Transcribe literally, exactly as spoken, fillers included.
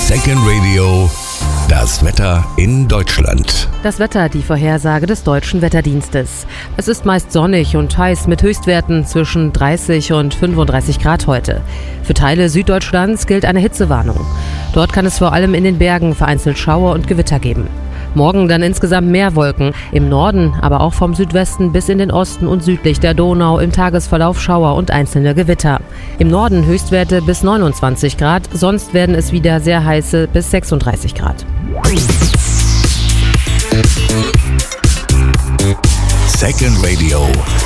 Second Radio, das Wetter in Deutschland. Das Wetter, die Vorhersage des Deutschen Wetterdienstes. Es ist meist sonnig und heiß mit Höchstwerten zwischen dreißig und fünfunddreißig Grad heute. Für Teile Süddeutschlands gilt eine Hitzewarnung. Dort kann es vor allem in den Bergen vereinzelt Schauer und Gewitter geben. Morgen dann insgesamt mehr Wolken, im Norden, aber auch vom Südwesten bis in den Osten und südlich der Donau im Tagesverlauf Schauer und einzelne Gewitter. Im Norden Höchstwerte bis neunundzwanzig Grad, sonst werden es wieder sehr heiße bis sechsunddreißig Grad. Second Radio.